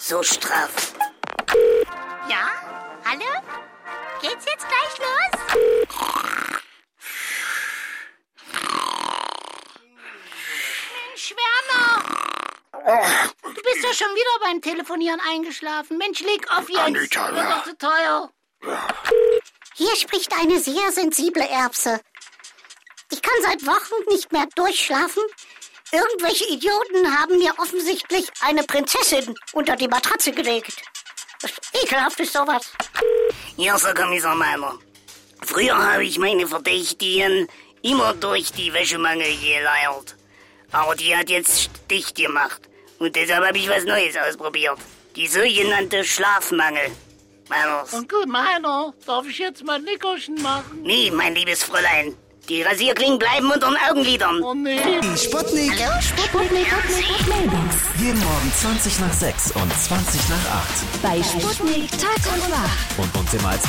so straff. Ja? Hallo? Geht's jetzt gleich los? Mensch, Werner! Du bist ja schon wieder beim Telefonieren eingeschlafen. Mensch, leg auf jetzt. Anita, Wird doch zu teuer. Hier spricht eine sehr sensible Erbse. Ich kann seit Wochen nicht mehr durchschlafen. Irgendwelche Idioten haben mir offensichtlich eine Prinzessin unter die Matratze gelegt. Das ist ekelhaft, ist sowas. Ja, Sir Kommissar Meiner. Früher habe ich meine Verdächtigen immer durch die Wäschemangel geleiert. Aber die hat jetzt dicht gemacht. Und deshalb habe ich was Neues ausprobiert. Die sogenannte Schlafmangel. Meiners. Und gut, Meiner, darf ich jetzt mal ein Nickerchen machen? Nee, mein liebes Fräulein. Die Rasierklingen bleiben unter den Augenlidern. Oh nee. Die Sputnik. Hallo, Sputnik. Jeden Morgen 20 nach 6 und 20 nach 8. Bei Sputnik Tag und Nacht. Und uns immer als